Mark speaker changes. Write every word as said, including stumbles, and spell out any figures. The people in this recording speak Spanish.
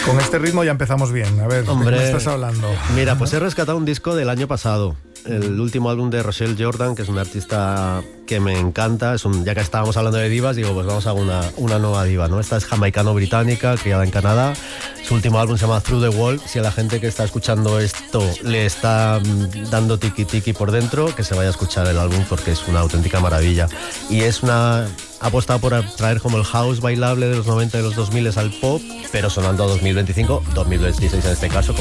Speaker 1: Con este ritmo ya empezamos bien. A ver,
Speaker 2: Hombre,
Speaker 1: ¿de qué me estás hablando?
Speaker 2: Mira, pues he rescatado un disco del año pasado. El último álbum de Rochelle Jordan, que es una artista que me encanta. Es un, ya que estábamos hablando de divas, digo, pues vamos a una, una nueva diva, ¿no? Esta es jamaicano-británica, criada en Canadá. Su último álbum se llama Through the Wall. Si a la gente que está escuchando esto le está dando tiki-tiki por dentro, que se vaya a escuchar el álbum porque es una auténtica maravilla. Y es una... ha apostado por traer como el house bailable de los noventa y los dos mil al pop, pero sonando a dos mil veinticinco, dos mil veintiséis en este caso, como